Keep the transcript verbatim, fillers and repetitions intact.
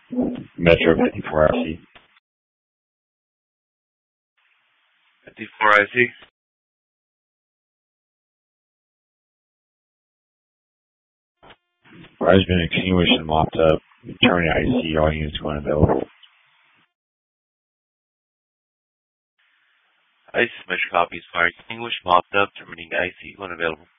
Metro fifty-four I C. fifty-four I C. Fire has been extinguished and mopped up. Terminate I C, all units when available. I C Metro copies. Fire extinguished, mopped up, terminating I C when available.